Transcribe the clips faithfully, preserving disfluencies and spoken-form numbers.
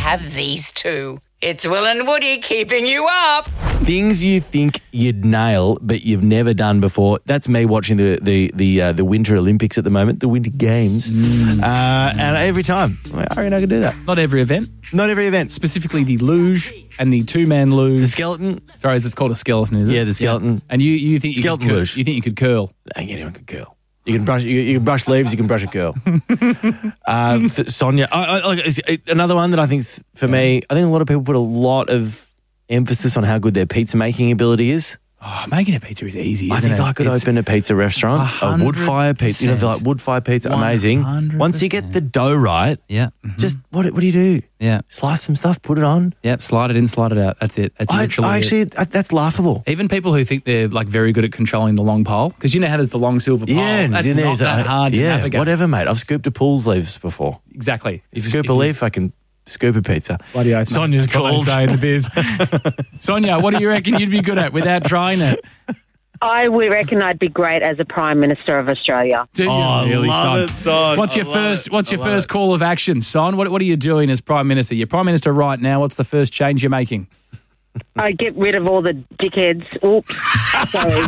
have these two. It's Will and Woody keeping you up. Things you think you'd nail, but you've never done before. That's me watching the the the, uh, the Winter Olympics at the moment, the Winter Games. Mm. Uh, and every time, I reckon I could do that. Not every event. Not every event. Specifically the luge and the two-man luge. The skeleton. Sorry, it's called a skeleton, is it? Yeah, the skeleton. Yeah. And you, you think you skeleton could curl, luge. You think you could curl? I think anyone could curl. You can brush. You, you can brush leaves. You can brush a girl. uh, th- Sonia, I, I, like, it's, it, another one that I think for me, I think a lot of people put a lot of emphasis on how good their pizza making ability is. Oh, making a pizza is easy, isn't I think it? I could It's open a pizza restaurant, a wood fire pizza. You know, like wood fire pizza, amazing. one hundred percent. Once you get the dough right, Yeah. Mhm. just what what do you do? Yeah. Slice some stuff, put it on. Yep. Slide it in, slide it out. That's it. That's I, literally I it. actually, I, that's laughable. Even people who think they're like very good at controlling the long pole, because you know how there's the long silver pole. Yeah, and That's in there not is that a- hard to yeah, navigate. whatever, mate. I've scooped a pool's leaves before. Exactly. You scoop a leaf, I can scoop a pizza. Bloody oath, mate. Sonia's That's what they called. say in the biz. Sonia, what do you reckon you'd be good at without trying it? I would reckon I'd be great as a Prime Minister of Australia. Do you Oh, really, love Son? it, Son. What's I your love first? it. What's I your love first it. call of action, Son? What What are you doing as Prime Minister? You're Prime Minister right now. What's the first change you're making? I get rid of all the dickheads. Oops, sorry.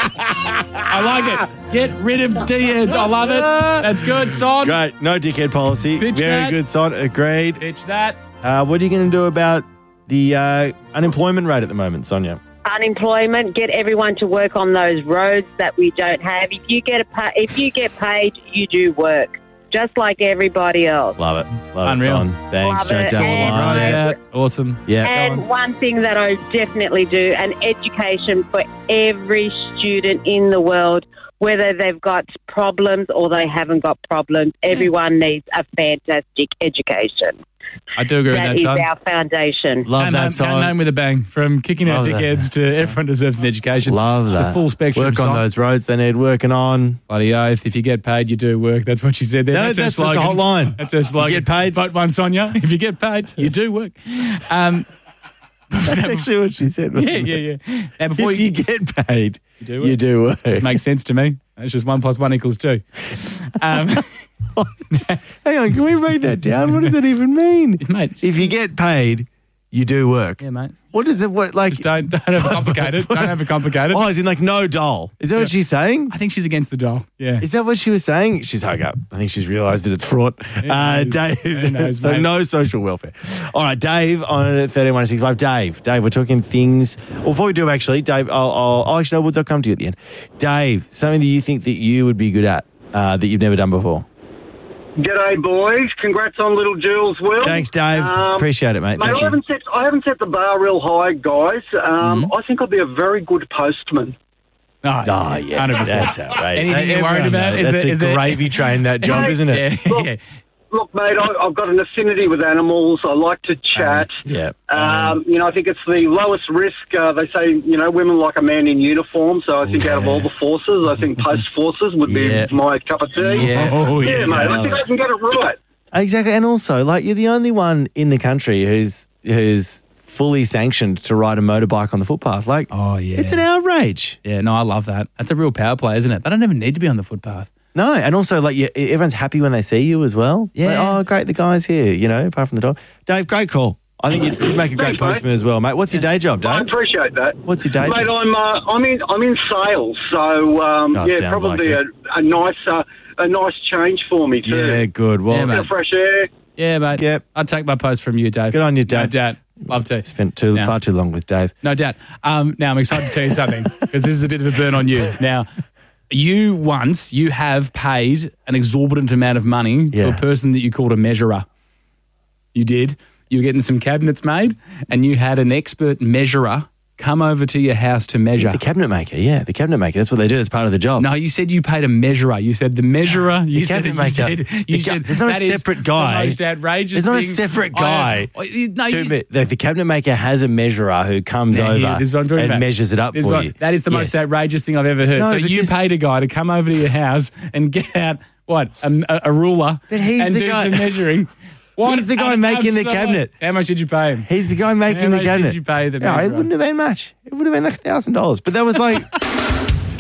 I like it. Get rid of D-heads. I love it. That's good, Son. Great. No dickhead policy. Pitch Very that. good, Son. Agreed. Pitch that. Uh, what are you going to do about the uh, unemployment rate at the moment, Sonia? Unemployment. Get everyone to work on those roads that we don't have. If you get a pa- if you get paid, you do work, just like everybody else. Love it. Love Unreal. it, Son. Thanks. Love Straight it. down the And- line Right there. out. Awesome. Yeah. And one thing that I definitely do, an education for every student in the world, whether they've got problems or they haven't got problems. Everyone needs a fantastic education. I do agree with That that, is Son. our foundation. Love Came that, home, Son. came home with a bang. From kicking out Love that. dickheads to everyone deserves an education. Love it's that. the full spectrum. Work on Son. those roads they need working on. Bloody oath. If you get paid, you do work. That's what she said there. No, that's, that's, her that's slogan. the whole line. That's her slogan. You get paid. Vote one, Sonia. If you get paid, you do work. Um, That's actually what she said. yeah, yeah, yeah. Now, before If you, you get paid, you do work. you do work. It makes sense to me. It's just one plus one equals two. Um, Hang on, can we write that down? What does that even mean? mate. If you get paid, you do work. Yeah, mate. What is it? What like? Just don't, don't overcomplicate it. Don't overcomplicate it. Oh, is in like no doll? Is that what she's saying? I think she's against the doll. Yeah. Is that what she was saying? She's hung up. I think she's realised that it's fraught. Uh, knows? Dave, Who knows, so mate? no social welfare. All right, Dave on thirteen one six five. Dave, Dave, we're talking things. Well, before we do, actually, Dave, I'll, I'll, oh, actually, no, Woods, I'll come to you at the end. Dave, something that you think that you would be good at uh, that you've never done before. G'day, boys. Congrats on little Jules, Will. Thanks, Dave. Um, Appreciate it, mate. Mate, Thank I you. haven't set I haven't set the bar real high, guys. Um, Mm-hmm. I think I'd be a very good postman. Oh, Oh, yeah, one hundred percent. that's outrageous. Anything you're worried Everyone about? knows. Is That's there, a is there, gravy train, that job, isn't it? Yeah, yeah. Look, mate, I, I've got an affinity with animals. I like to chat. Yeah. Um, you know, I think it's the lowest risk. Uh, they say, you know, women like a man in uniform. So I think out of all the forces, I think post forces would Yeah. be my cup of tea. Yeah. Oh, Yeah, yeah. mate. I think I can get it right. Exactly, and also, like, you're the only one in the country who's who's fully sanctioned to ride a motorbike on the footpath. Like, Oh, yeah. it's an outrage. Yeah, no, I love that. That's a real power play, isn't it? They don't even need to be on the footpath. No, and also, like, you, everyone's happy when they see you as well. Yeah. Like, oh, great, the guy's here, you know, apart from the dog. Dave, great call. I think you'd, you'd make a great Thanks, mate. postman as well, mate. What's your day job, I Dave? appreciate that. What's your day Mate, job? I'm uh, I'm in I'm in sales, so um, Oh, it yeah, sounds probably like a, a nice uh, a nice change for me too. Yeah, good. Well, Yeah, Bit mate. of fresh air. Yeah, mate. Yep. I'd take my post from you, Dave. Good on you, No Dave. doubt. Love to. spent too Now- far too long with Dave. No doubt. Um, now, I'm excited to tell you something because this is a bit of a burn on you. Now, you once, you have paid an exorbitant amount of money to Yeah. a person that you called a measurer. You did. You were getting some cabinets made and you had an expert measurer come over to your house to measure. The cabinet maker, yeah, the cabinet maker. That's what they do. That's part of the job. No, you said you paid a measurer. You said the measurer. You The said, cabinet you maker. said, you The ca- said there's not a that is separate guy. The most outrageous There's not a thing. separate I- guy. I- you- no, To you- admit, the, the cabinet maker has a measurer who comes Yeah, over yeah, this is what I'm talking and about. measures it up This is for what- you. That is the most Yes. outrageous thing I've ever heard. No, so you because- paid a guy to come over to your house and get out, what, a, a, a ruler But he's and the do guy- some measuring. What? He's the guy Ab- making the absolute- cabinet. How much did you pay him? He's the guy making How the much cabinet. did you pay the Yeah, it measurer? wouldn't have been much. It would have been like a thousand dollars. But that was like